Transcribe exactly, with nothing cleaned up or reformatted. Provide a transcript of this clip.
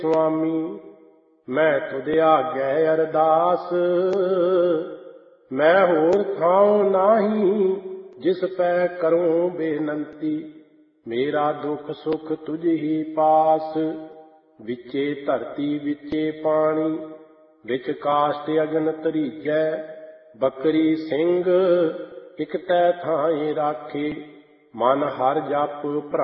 ਸੁਆਮੀ ਮੈਂ ਤੁਧ ਆਗੈ ਅਰਦਾਸ। ਮੈਂ ਹੋਰ ਥਾਉ ਨਾਹੀ ਜਿਸ ਪੈ ਕਰੂੰ ਬੇਨੰਤੀ। ਮੇਰਾ ਦੁੱਖ ਸੁਖ ਤੁਝ ਹੀ ਪਾਸ। ਵਿੱਚੇ ਧਰਤੀ ਵਿੱਚੇ ਪਾਣੀ ਵਿੱਚ ਕਾਸ਼ਟ ਅਗਨ ਧਰੀਜੈ। ਬੱਕਰੀ ਸਿੰਘ ਇਕ ਤੈ ਥਾਏ ਰਾਖੇ। ਮਨ ਹਰਿ ਜਪੁ